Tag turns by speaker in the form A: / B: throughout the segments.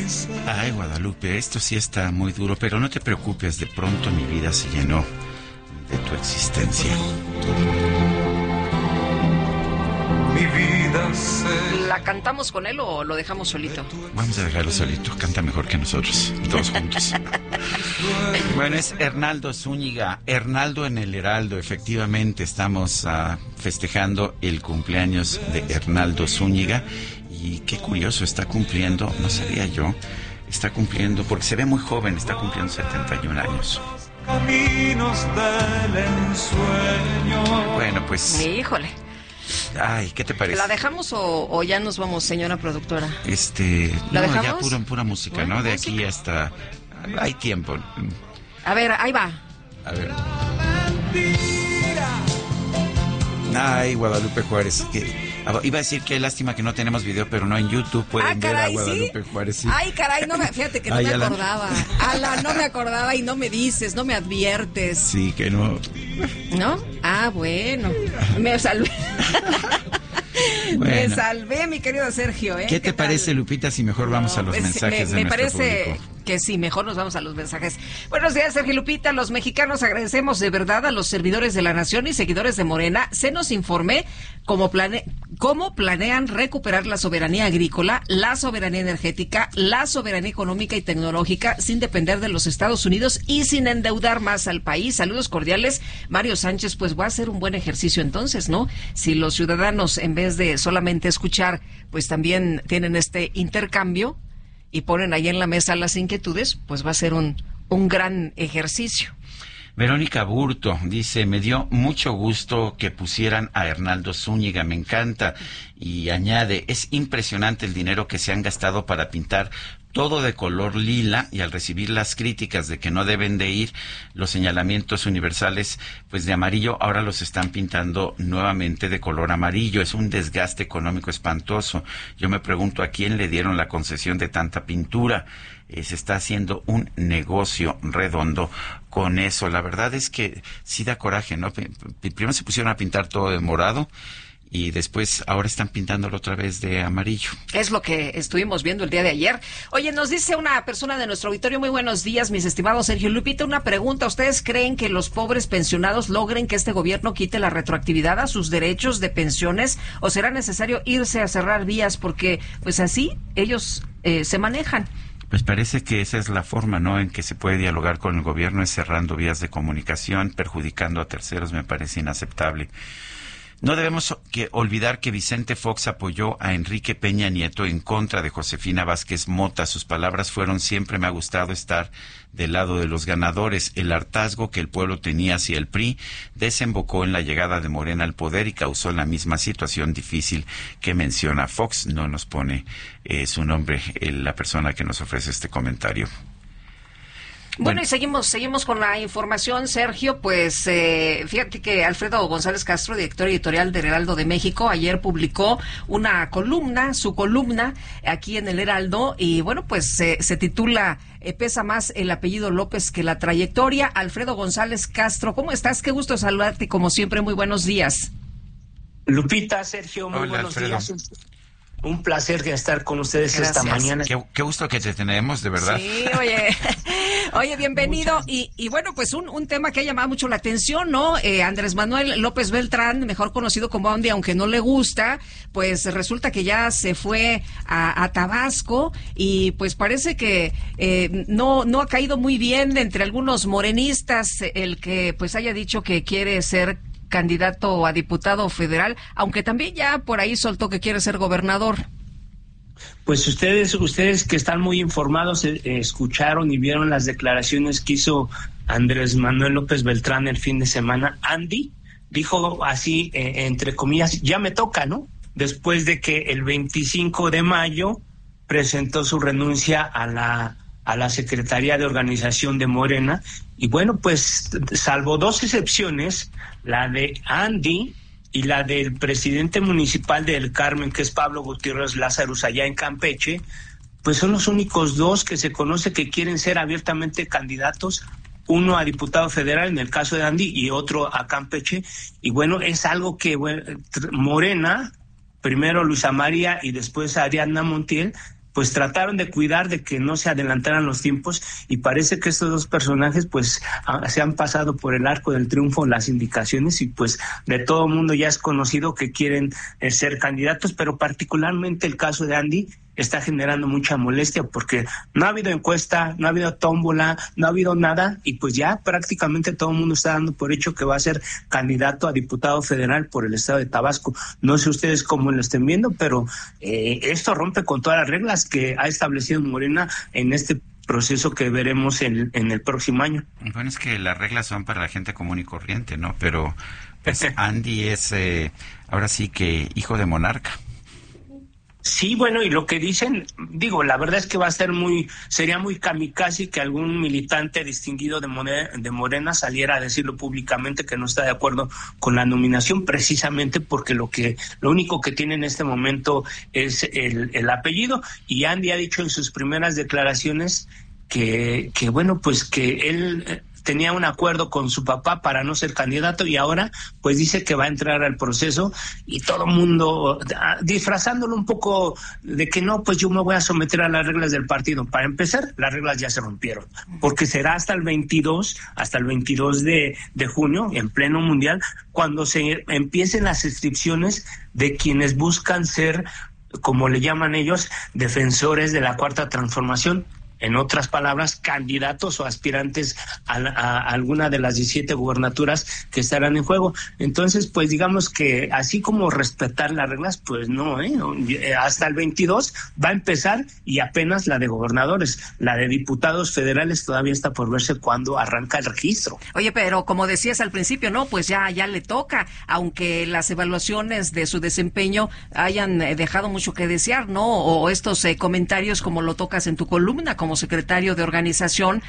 A: Ay, Guadalupe, esto sí está muy duro, pero no te preocupes, de pronto mi vida se llenó de tu existencia.
B: Mi vida se...
C: ¿La cantamos con él o lo dejamos solito?
A: Vamos a dejarlo solito, canta mejor que nosotros, todos juntos. Bueno, es Hernaldo Zúñiga, Hernaldo en el Heraldo, efectivamente estamos festejando el cumpleaños de Hernaldo Zúñiga. Y qué curioso, está cumpliendo, no sabía yo, está cumpliendo, porque se ve muy joven, está cumpliendo 71 años.
B: Caminos del ensueño.
A: Bueno, pues...
C: Híjole.
A: Ay, ¿qué te parece?
C: ¿La dejamos o ya nos vamos, señora productora?
A: ¿La
C: dejamos?
A: Ya pura música,
C: Bueno,
A: ¿no? De
C: música.
A: aquí hasta... Hay tiempo.
C: A ver, ahí va.
A: A ver. Ay, Guadalupe Juárez, iba a decir qué lástima que no tenemos video, pero no en YouTube pueden ver a Guadalupe Juárez. Sí.
C: Ay, caray, fíjate que no me acordaba. No me acordaba y no me dices, no me adviertes.
A: Sí, que no.
C: ¿No? Ah, bueno, me salvé.
A: Bueno.
C: Me salvé, mi querido Sergio.
A: ¿Qué te parece, Lupita, si mejor vamos a los mensajes de nuestro
C: parece
A: público?
C: Que sí, mejor nos vamos a los mensajes. Buenos días, Sergio Lupita. Los mexicanos agradecemos de verdad a los servidores de la nación y seguidores de Morena. Se nos informe cómo planean recuperar la soberanía agrícola, la soberanía energética, la soberanía económica y tecnológica sin depender de los Estados Unidos y sin endeudar más al país. Saludos cordiales, Mario Sánchez. Pues va a ser un buen ejercicio entonces, ¿no? Si los ciudadanos, en vez de solamente escuchar, pues también tienen este intercambio y ponen ahí en la mesa las inquietudes, pues va a ser un gran ejercicio.
A: Verónica Burto dice, me dio mucho gusto que pusieran a Hernaldo Zúñiga, me encanta. Y añade, es impresionante el dinero que se han gastado para pintar todo de color lila, y al recibir las críticas de que no deben de ir los señalamientos universales pues de amarillo, ahora los están pintando nuevamente de color amarillo. Es un desgaste económico espantoso. Yo me pregunto a quién le dieron la concesión de tanta pintura. Se está haciendo un negocio redondo con eso. La verdad es que sí da coraje, ¿no? Primero se pusieron a pintar todo de morado y después ahora están pintándolo otra vez de amarillo.
C: Es lo que estuvimos viendo el día de ayer. Oye, nos dice una persona de nuestro auditorio, muy buenos días, mis estimados Sergio Lupita, una pregunta. ¿Ustedes creen que los pobres pensionados logren que este gobierno quite la retroactividad a sus derechos de pensiones o será necesario irse a cerrar vías porque pues así ellos se manejan?
A: Pues parece que esa es la forma, ¿no?, en que se puede dialogar con el gobierno, es cerrando vías de comunicación, perjudicando a terceros. Me parece inaceptable. No debemos olvidar que Vicente Fox apoyó a Enrique Peña Nieto en contra de Josefina Vázquez Mota. Sus palabras fueron: siempre me ha gustado estar del lado de los ganadores. El hartazgo que el pueblo tenía hacia el PRI desembocó en la llegada de Morena al poder y causó la misma situación difícil que menciona Fox. No nos pone su nombre la persona que nos ofrece este comentario.
C: Bueno, y seguimos con la información, Sergio. Pues fíjate que Alfredo González Castro, director editorial del Heraldo de México, ayer publicó su columna aquí en el Heraldo, y bueno, pues se titula Pesa más el apellido López que la trayectoria. Alfredo González Castro, ¿cómo estás? Qué gusto saludarte, como siempre, muy buenos días.
D: Lupita, Sergio, muy buenos días. Un placer estar con ustedes. Gracias. Esta mañana.
A: Qué gusto que te tenemos, de verdad.
C: Sí, oye, bienvenido. Y bueno, pues un tema que ha llamado mucho la atención, ¿no? Andrés Manuel López Beltrán, mejor conocido como Andy, aunque no le gusta, pues resulta que ya se fue a Tabasco y pues parece que no ha caído muy bien entre algunos morenistas el que pues haya dicho que quiere ser candidato a diputado federal, aunque también ya por ahí soltó que quiere ser gobernador.
D: Pues ustedes que están muy informados escucharon y vieron las declaraciones que hizo Andrés Manuel López Beltrán el fin de semana. Andy dijo así, entre comillas, ya me toca, ¿no? Después de que el 25 de mayo presentó su renuncia a la Secretaría de Organización de Morena. Y bueno, pues salvo dos excepciones, la de Andy y la del presidente municipal del Carmen, que es Pablo Gutiérrez Lázarus, allá en Campeche, pues son los únicos dos que se conoce que quieren ser abiertamente candidatos, uno a diputado federal en el caso de Andy y otro a Campeche. Y bueno, es algo que Morena, primero Luisa María y después Ariadna Montiel, pues trataron de cuidar de que no se adelantaran los tiempos, y parece que estos dos personajes pues se han pasado por el arco del triunfo las indicaciones, y pues de todo mundo ya es conocido que quieren ser candidatos, pero particularmente el caso de Andy está generando mucha molestia porque no ha habido encuesta, no ha habido tómbola, no ha habido nada, y pues ya prácticamente todo el mundo está dando por hecho que va a ser candidato a diputado federal por el estado de Tabasco. No sé ustedes cómo lo estén viendo, pero esto rompe con todas las reglas que ha establecido Morena en este proceso que veremos en el próximo año.
A: Bueno, es que las reglas son para la gente común y corriente, ¿no? Pero pues Andy es ahora sí que hijo de monarca.
D: Sí, bueno, y lo que dicen, digo, la verdad es que sería muy kamikaze que algún militante distinguido de Morena saliera a decirlo públicamente que no está de acuerdo con la nominación, precisamente porque lo único que tiene en este momento es el apellido, y Andy ha dicho en sus primeras declaraciones que bueno, pues que él tenía un acuerdo con su papá para no ser candidato, y ahora pues dice que va a entrar al proceso, y todo el mundo disfrazándolo un poco de que no, pues yo me voy a someter a las reglas del partido. Para empezar, las reglas ya se rompieron, porque será hasta el 22 de junio, en pleno mundial, cuando se empiecen las inscripciones de quienes buscan ser, como le llaman ellos, defensores de la Cuarta Transformación. En otras palabras, candidatos o aspirantes a alguna de las 17 gubernaturas que estarán en juego. Entonces, pues digamos que así como respetar las reglas, pues no, hasta el 22 va a empezar, y apenas la de gobernadores. La de diputados federales todavía está por verse cuándo arranca el registro.
C: Oye, pero como decías al principio, no, pues ya le toca, aunque las evaluaciones de su desempeño hayan dejado mucho que desear, ¿no? O estos comentarios como lo tocas en tu columna, como secretario de organización,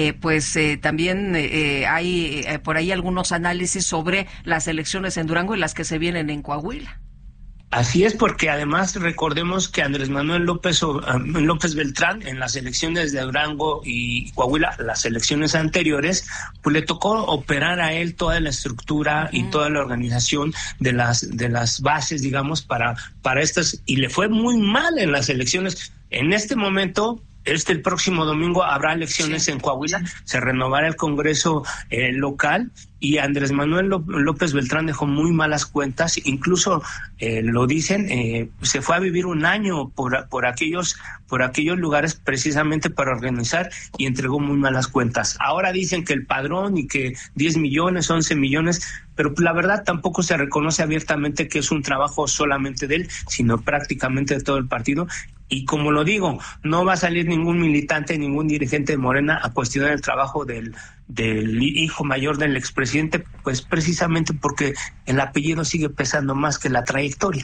C: también hay por ahí algunos análisis sobre las elecciones en Durango y las que se vienen en Coahuila.
D: Así es, porque además recordemos que Andrés Manuel López Beltrán, en las elecciones de Durango y Coahuila, las elecciones anteriores, pues le tocó operar a él toda la estructura y toda la organización de las bases, digamos, para estas, y le fue muy mal en las elecciones. En este momento, el próximo domingo habrá elecciones en Coahuila, se renovará el Congreso local, y Andrés Manuel López Beltrán dejó muy malas cuentas, incluso lo dicen, se fue a vivir un año por aquellos lugares precisamente para organizar, y entregó muy malas cuentas. Ahora dicen que el padrón y que 10 millones, 11 millones, pero la verdad tampoco se reconoce abiertamente que es un trabajo solamente de él, sino prácticamente de todo el partido. Y como lo digo, no va a salir ningún militante, ningún dirigente de Morena a cuestionar el trabajo del hijo mayor del expresidente, pues precisamente porque el apellido sigue pesando más que la trayectoria.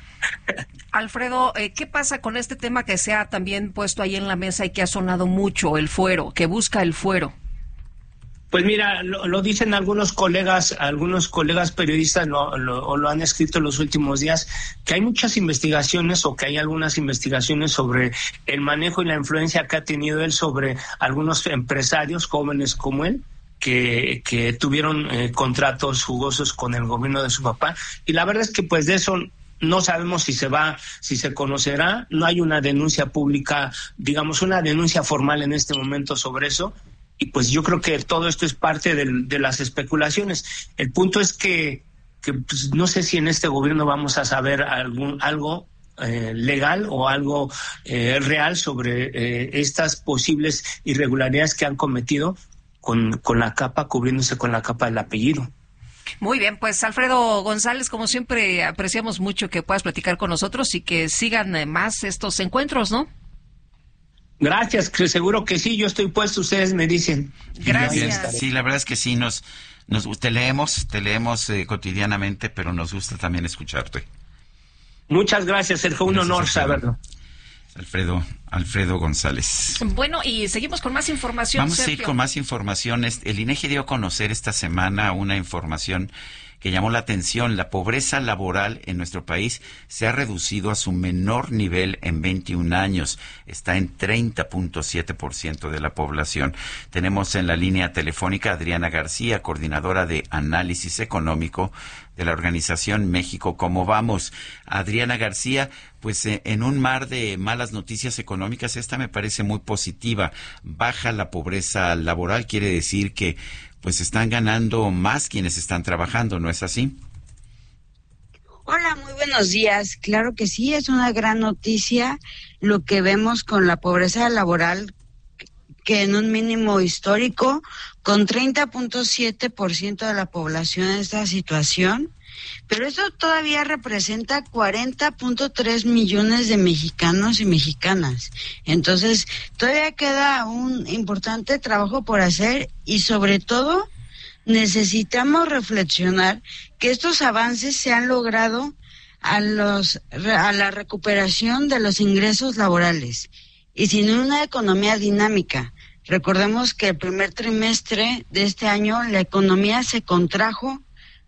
C: Alfredo, ¿qué pasa con este tema que se ha también puesto ahí en la mesa y que ha sonado mucho, el fuero, que busca el fuero?
D: Pues mira, lo dicen algunos colegas periodistas, lo han escrito en los últimos días, que hay muchas investigaciones, o que hay algunas investigaciones sobre el manejo y la influencia que ha tenido él sobre algunos empresarios jóvenes como él, que tuvieron contratos jugosos con el gobierno de su papá. Y la verdad es que pues de eso no sabemos si se conocerá. No hay una denuncia pública, digamos, una denuncia formal en este momento sobre eso. Y pues yo creo que todo esto es parte de las especulaciones. El punto es que pues, no sé si en este gobierno vamos a saber algo legal o algo real sobre estas posibles irregularidades que han cometido con la capa, cubriéndose con la capa del apellido.
C: Muy bien, pues Alfredo González, como siempre, apreciamos mucho que puedas platicar con nosotros y que sigan más estos encuentros, ¿no?
D: Gracias, que seguro que sí, yo estoy puesto, ustedes me dicen.
C: Gracias.
A: Sí, la verdad es que sí, te leemos cotidianamente, pero nos gusta también escucharte.
D: Muchas gracias, Sergio, un honor saberlo.
A: Alfredo González.
C: Bueno, y seguimos con más información.
A: Vamos
C: Sergio.
A: a ir con más información. El INEGI dio a conocer esta semana una información que llamó la atención. La pobreza laboral en nuestro país se ha reducido a su menor nivel en 21 años. Está en 30.7% de la población. Tenemos en la línea telefónica a Adriana García, coordinadora de análisis económico de la organización México Cómo Vamos. Adriana García, pues en un mar de malas noticias económicas, esta me parece muy positiva. Baja la pobreza laboral, quiere decir que pues están ganando más quienes están trabajando, ¿no es así?
E: Hola, muy buenos días. Claro que sí, es una gran noticia lo que vemos con la pobreza laboral, que en un mínimo histórico, con 30.7% de la población en esta situación, pero eso todavía representa 40.3 millones de mexicanos y mexicanas. Entonces, todavía queda un importante trabajo por hacer y sobre todo necesitamos reflexionar que estos avances se han logrado a la recuperación de los ingresos laborales y sin una economía dinámica. Recordemos que el primer trimestre de este año la economía se contrajo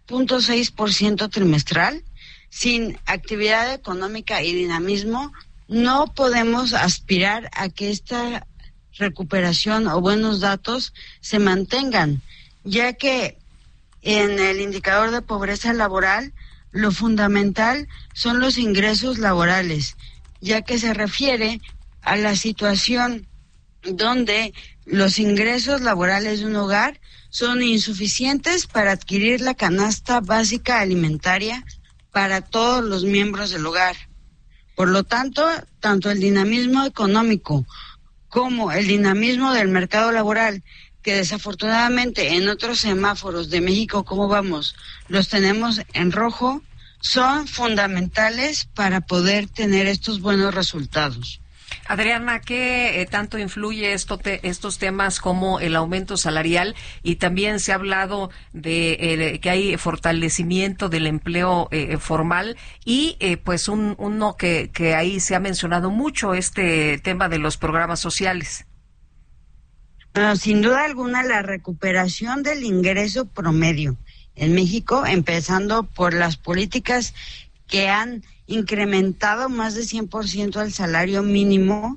E: 0.6% trimestral. Sin actividad económica y dinamismo no podemos aspirar a que esta recuperación o buenos datos se mantengan, ya que en el indicador de pobreza laboral lo fundamental son los ingresos laborales, ya que se refiere a la situación donde los ingresos laborales de un hogar son insuficientes para adquirir la canasta básica alimentaria para todos los miembros del hogar. Por lo tanto, tanto el dinamismo económico como el dinamismo del mercado laboral, que desafortunadamente en otros semáforos de México, ¿cómo vamos?, los tenemos en rojo, son fundamentales para poder tener estos buenos resultados.
C: Adriana, ¿qué tanto influye estos temas como el aumento salarial? Y también se ha hablado de que hay fortalecimiento del empleo formal y pues uno que ahí se ha mencionado mucho, este tema de los programas sociales.
E: Bueno, sin duda alguna, la recuperación del ingreso promedio en México, empezando por las políticas que han incrementado más de 100% el salario mínimo,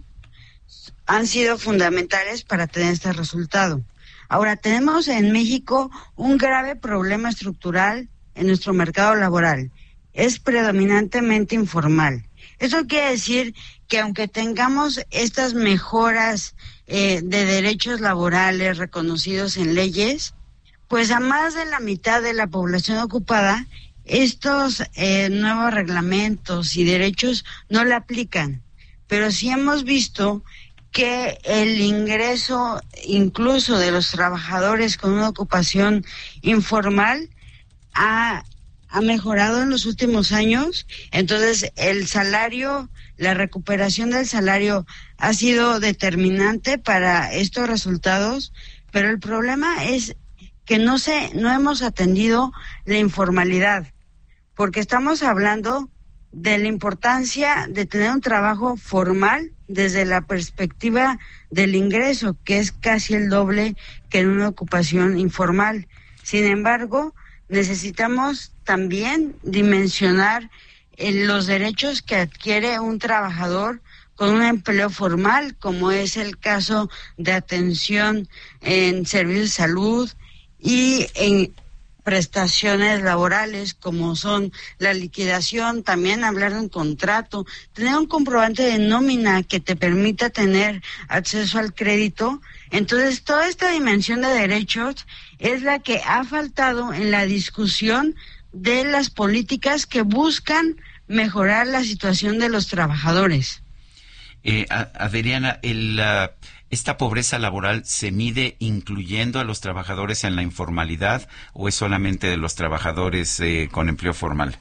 E: han sido fundamentales para tener este resultado. Ahora, tenemos en México un grave problema estructural en nuestro mercado laboral. Es predominantemente informal. Eso quiere decir que aunque tengamos estas mejoras de derechos laborales reconocidos en leyes, pues a más de la mitad de la población ocupada estos nuevos reglamentos y derechos no le aplican, pero sí hemos visto que el ingreso incluso de los trabajadores con una ocupación informal ha mejorado en los últimos años. Entonces el salario, la recuperación del salario ha sido determinante para estos resultados, pero el problema es que no hemos atendido la informalidad, porque estamos hablando de la importancia de tener un trabajo formal desde la perspectiva del ingreso, que es casi el doble que en una ocupación informal. Sin embargo, necesitamos también dimensionar los derechos que adquiere un trabajador con un empleo formal, como es el caso de atención en servicios de salud y en prestaciones laborales, como son la liquidación, también hablar de un contrato, tener un comprobante de nómina que te permita tener acceso al crédito. Entonces, toda esta dimensión de derechos es la que ha faltado en la discusión de las políticas que buscan mejorar la situación de los trabajadores.
A: Adriana, ¿esta pobreza laboral se mide incluyendo a los trabajadores en la informalidad o es solamente de los trabajadores con empleo formal?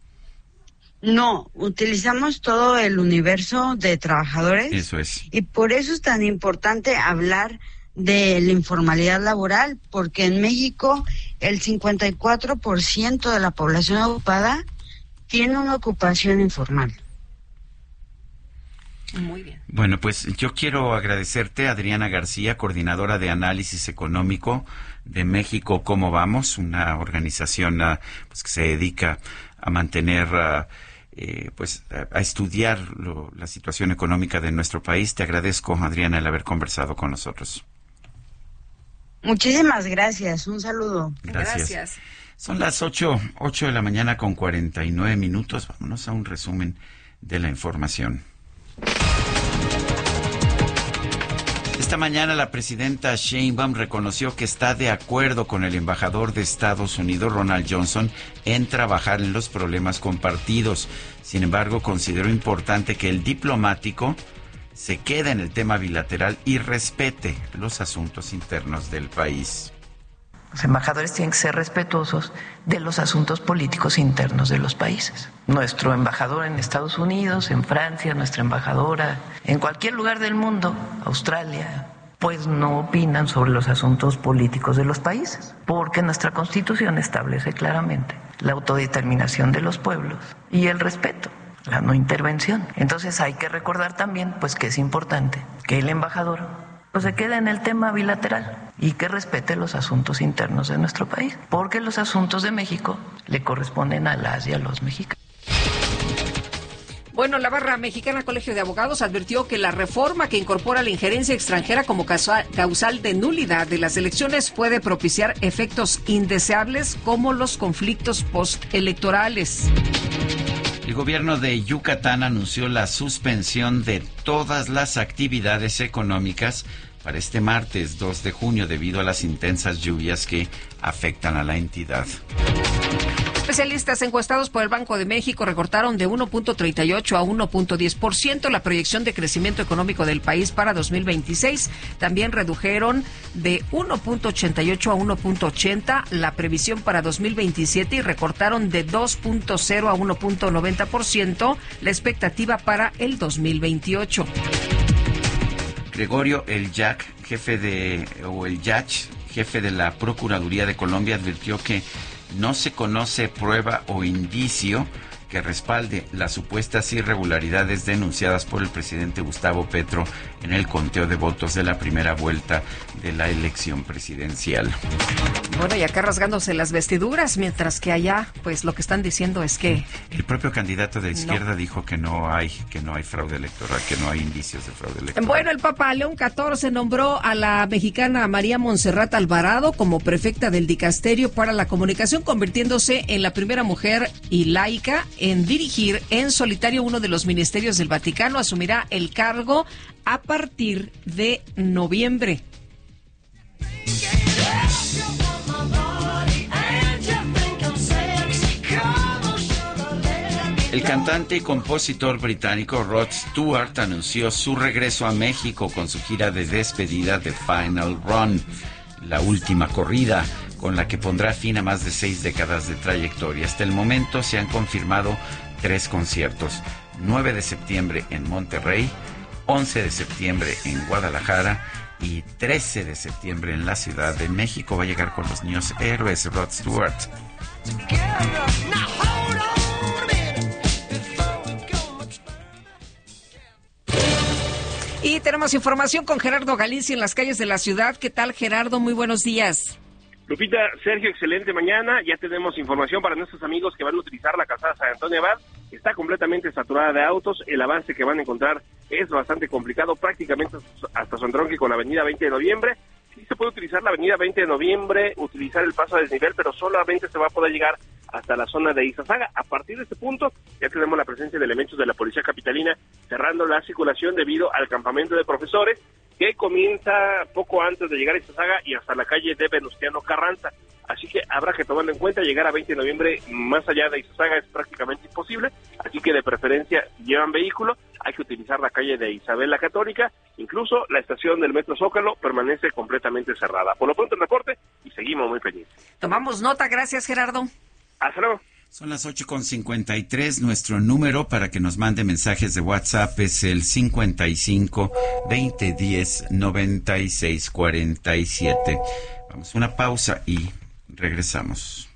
E: No, utilizamos todo el universo de trabajadores.
A: Eso es.
E: Y por eso es tan importante hablar de la informalidad laboral, porque en México el 54% de la población ocupada tiene una ocupación informal.
C: Muy bien.
A: Bueno, pues yo quiero agradecerte, Adriana García, coordinadora de análisis económico de México ¿Cómo vamos?, una organización pues, que se dedica a mantener, a estudiar la situación económica de nuestro país. Te agradezco, Adriana, el haber conversado con nosotros.
E: Muchísimas gracias. Un saludo.
C: Gracias.
A: Son las 8 de la mañana con 49 minutos. Vámonos a un resumen de la información. Esta mañana la presidenta Sheinbaum reconoció que está de acuerdo con el embajador de Estados Unidos, Ronald Johnson, en trabajar en los problemas compartidos. Sin embargo, consideró importante que el diplomático se quede en el tema bilateral y respete los asuntos internos del país.
F: Los embajadores tienen que ser respetuosos de los asuntos políticos internos de los países. Nuestro embajador en Estados Unidos, en Francia, nuestra embajadora, en cualquier lugar del mundo, Australia, pues no opinan sobre los asuntos políticos de los países, porque nuestra Constitución establece claramente la autodeterminación de los pueblos y el respeto, la no intervención. Entonces hay que recordar también pues que es importante que el embajador pues se quede en el tema bilateral y que respete los asuntos internos de nuestro país, porque los asuntos de México le corresponden a las y a los mexicanos.
C: Bueno, la Barra Mexicana Colegio de Abogados advirtió que la reforma que incorpora la injerencia extranjera como causal de nulidad de las elecciones puede propiciar efectos indeseables como los conflictos postelectorales.
A: El gobierno de Yucatán anunció la suspensión de todas las actividades económicas para este martes 2 de junio debido a las intensas lluvias que afectan a la entidad.
C: Especialistas encuestados por el Banco de México recortaron de 1.38 a 1.10% la proyección de crecimiento económico del país para 2026. También redujeron de 1.88 a 1.80 la previsión para 2027 y recortaron de 2.0 a 1.90% la expectativa para el 2028.
A: Gregorio El Yach, jefe de la Procuraduría de Colombia, advirtió que no se conoce prueba o indicio que respalde las supuestas irregularidades denunciadas por el presidente Gustavo Petro en el conteo de votos de la primera vuelta de la elección presidencial.
C: Bueno, y acá rasgándose las vestiduras, mientras que allá, pues lo que están diciendo es que...
A: El propio candidato de izquierda dijo que no hay fraude electoral, que no hay indicios de fraude electoral.
C: Bueno, el Papa León XIV nombró a la mexicana María Montserrat Alvarado como prefecta del Dicasterio para la Comunicación, convirtiéndose en la primera mujer y laica en dirigir en solitario uno de los ministerios del Vaticano. Asumirá el cargo a partir de noviembre.
A: El cantante y compositor británico Rod Stewart anunció su regreso a México con su gira de despedida de Final Run, la última corrida, con la que pondrá fin a más de 6 décadas de trayectoria. Hasta el momento se han confirmado 3 conciertos: 9 de septiembre en Monterrey, 11 de septiembre en Guadalajara y 13 de septiembre en la Ciudad de México. Va a llegar con los niños héroes Rod Stewart.
C: Y tenemos información con Gerardo Galicia en las calles de la ciudad. ¿Qué tal, Gerardo? Muy buenos días.
G: Lupita, Sergio, excelente mañana. Ya tenemos información para nuestros amigos que van a utilizar la calzada San Antonio Abad. Está completamente saturada de autos. El avance que van a encontrar es bastante complicado, prácticamente hasta su entronque con la avenida 20 de noviembre. Sí se puede utilizar la avenida 20 de noviembre, utilizar el paso a desnivel, pero solamente se va a poder llegar hasta la zona de Izazaga. A partir de este punto ya tenemos la presencia de elementos de la Policía Capitalina cerrando la circulación debido al campamento de profesores que comienza poco antes de llegar a Izazaga y hasta la calle de Venustiano Carranza. Así que habrá que tomarlo en cuenta. Llegar a 20 de noviembre más allá de Izazaga es prácticamente imposible, así que de preferencia llevan vehículo. Hay que utilizar la calle de Isabel la Católica. Incluso la estación del Metro Zócalo permanece completamente cerrada. Por lo pronto el reporte y seguimos muy pendientes.
C: Tomamos nota. Gracias, Gerardo.
G: Hasta luego.
A: Son las 8:53. Nuestro número para que nos mande mensajes de WhatsApp es el 55 2010 96 47. Vamos a una pausa y regresamos.